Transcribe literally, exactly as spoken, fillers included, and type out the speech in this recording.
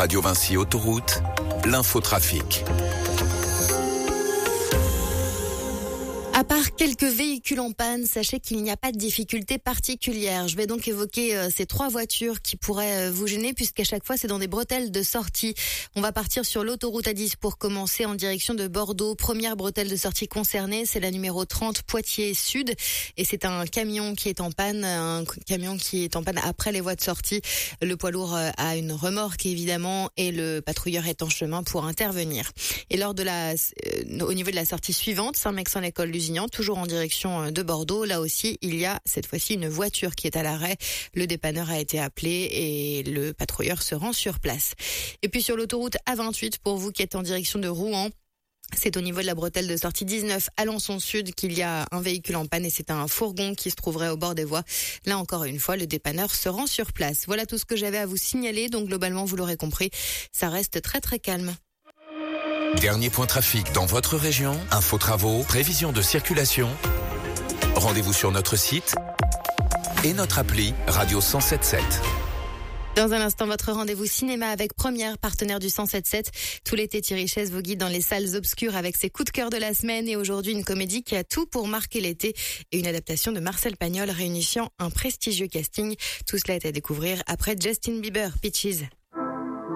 Radio Vinci Autoroute, l'infotrafic. À part quelques véhicules en panne, sachez qu'il n'y a pas de difficulté particulière. Je vais donc évoquer euh, ces trois voitures qui pourraient euh, vous gêner puisqu'à chaque fois c'est dans des bretelles de sortie. On va partir sur l'autoroute A dix pour commencer en direction de Bordeaux. Première bretelle de sortie concernée, c'est la numéro trente Poitiers Sud et c'est un camion qui est en panne, un camion qui est en panne après les voies de sortie. Le poids lourd euh, a une remorque évidemment et le patrouilleur est en chemin pour intervenir. Et lors de la, euh, au niveau de la sortie suivante, Saint-Mexan-l'École Lusignan, toujours en direction de Bordeaux. Là aussi, il y a cette fois-ci une voiture qui est à l'arrêt. Le dépanneur a été appelé et le patrouilleur se rend sur place. Et puis sur l'autoroute A vingt-huit, pour vous qui êtes en direction de Rouen, c'est au niveau de la bretelle de sortie dix-neuf Alençon Sud qu'il y a un véhicule en panne et c'est un fourgon qui se trouverait au bord des voies. Là encore une fois, le dépanneur se rend sur place. Voilà tout ce que j'avais à vous signaler. Donc globalement, vous l'aurez compris, ça reste très très calme. Dernier point trafic dans votre région, info travaux, prévision de circulation. Rendez-vous sur notre site et notre appli Radio cent sept sept. Dans un instant, votre rendez-vous cinéma avec Première, partenaire du cent sept sept. Tout l'été, Thierry Chaise vous guide dans les salles obscures avec ses coups de cœur de la semaine. Et aujourd'hui, une comédie qui a tout pour marquer l'été et une adaptation de Marcel Pagnol réunifiant un prestigieux casting. Tout cela est à découvrir après Justin Bieber, Peaches.